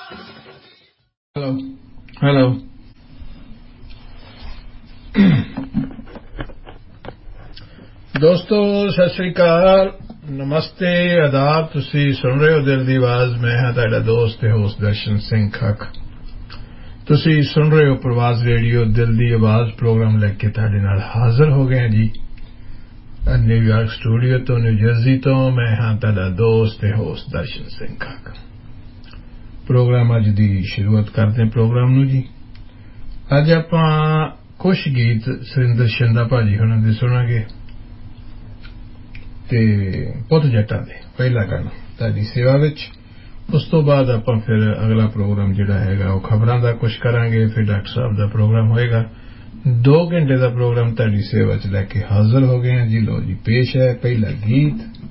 Hello. ਦੋਸਤੋ ਸਤਿ ਸ੍ਰੀ ਅਕਾਲ, ਨਮਸਤੇ, ਆਦਾਬ। ਤੁਸੀਂ ਸੁਣ ਰਹੇ ਹੋ ਦਿਲ ਦੀ ਆਵਾਜ਼। ਮੈਂ ਹਾਂ ਤੁਹਾਡਾ ਦੋਸਤ ਤੇ ਹੋਸਟ ਦਰਸ਼ਨ ਸਿੰਘ ਖੱਖ। ਤੁਸੀਂ ਸੁਣ ਰਹੇ ਹੋ ਪ੍ਰਵਾਜ਼ ਰੇਡੀਓ ਦਿਲ ਦੀ ਆਵਾਜ਼ ਪ੍ਰੋਗਰਾਮ ਲੈ ਕੇ ਤੁਹਾਡੇ ਨਾਲ ਹਾਜ਼ਰ ਹੋ ਗਏ ਜੀ ਨਿਊਯਾਰਕ ਸਟੂਡੀਓ ਤੋਂ, ਨਿਊ ਜਰਸੀ ਤੋਂ। ਮੈਂ ਹਾਂ ਤੁਹਾਡਾ ਦੋਸਤ ਤੇ ਹੋਸਟ ਦਰਸ਼ਨ ਸਿੰਘ ਖੱਖ। ਪ੍ਰੋਗਰਾਮ ਅੱਜ ਦੀ ਸ਼ੁਰੂਆਤ ਕਰਦੇ ਹਾਂ ਪ੍ਰੋਗਰਾਮ ਨੂੰ ਜੀ। ਅੱਜ ਆਪਾਂ ਕੁਝ ਗੀਤ ਸੁਰਿੰਦਰ ਸ਼ਿੰਦਾ ਭਾਜੀ ਹੁਣਾਂ ਦੇ ਸੁਣਾਂਗੇ ਤੇ ਪੁੱਤ ਜੱਟਾਂ ਦੇ ਪਹਿਲਾ ਗਾਣਾ ਤੁਹਾਡੀ ਸੇਵਾ ਵਿੱਚ। ਉਸ ਤੋਂ ਬਾਅਦ ਆਪਾਂ ਫਿਰ ਅਗਲਾ ਪ੍ਰੋਗਰਾਮ ਜਿਹੜਾ ਹੈਗਾ ਉਹ ਖਬਰਾਂ ਦਾ ਕੁਝ ਕਰਾਂਗੇ। ਫਿਰ ਡਾਕਟਰ ਸਾਹਿਬ ਦਾ ਪ੍ਰੋਗਰਾਮ ਹੋਏਗਾ। 2 ਘੰਟੇ ਦਾ ਪ੍ਰੋਗਰਾਮ ਤੁਹਾਡੀ ਸੇਵਾ 'ਚ ਲੈ ਕੇ ਹਾਜ਼ਰ ਹੋ ਗਏ ਹਾਂ ਜੀ। ਲਓ ਜੀ, ਪੇਸ਼ ਹੈ ਪਹਿਲਾ ਗੀਤ